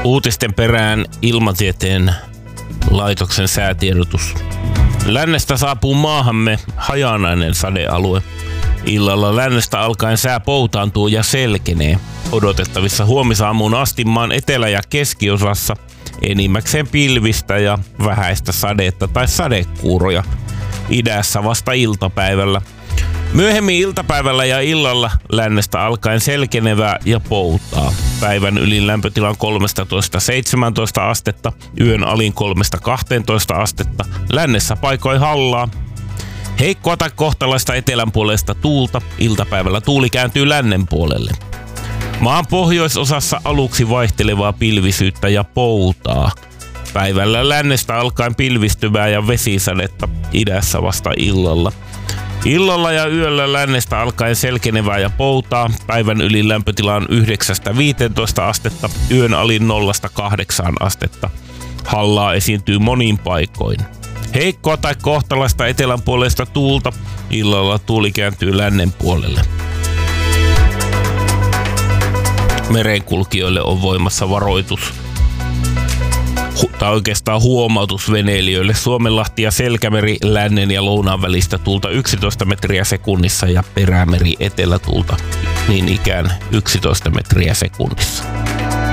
Uutisten perään Ilmatieteen laitoksen säätiedotus. Lännestä saapuu maahamme hajanainen sadealue. Illalla lännestä alkaen sää poutaantuu ja selkenee. Odotettavissa huomisaamuun asti maan etelä- ja keskiosassa enimmäkseen pilvistä ja vähäistä sadetta tai sadekuuroja. Idässä vasta iltapäivällä. Myöhemmin iltapäivällä ja illalla lännestä alkaen selkenevää ja poutaa. Päivän ylin lämpötila on 13-17 astetta, yön alin 3-12 astetta, lännessä paikoin hallaa. Heikkoa tai kohtalaista etelän puolesta tuulta, iltapäivällä tuuli kääntyy lännen puolelle. Maan pohjoisosassa aluksi vaihtelevaa pilvisyyttä ja poutaa. Päivällä lännestä alkaen pilvistyvää ja vesisadetta, idässä vasta illalla. Illalla ja yöllä lännestä alkaen selkenevää ja poutaa. Päivän ylin lämpötila on 9-15 astetta, yön alin 0-8 astetta. Hallaa esiintyy monin paikoin. Heikkoa tai kohtalaista etelän puolesta tuulta, illalla tuuli kääntyy lännen puolelle. Merenkulkijoille on voimassa varoitus. Tai oikeastaan huomautus veneilijöille. Suomenlahti ja Selkämeri lännen ja lounaan välistä tuulta 11 metriä sekunnissa ja Perämeri etelätuulta niin ikään 11 metriä sekunnissa.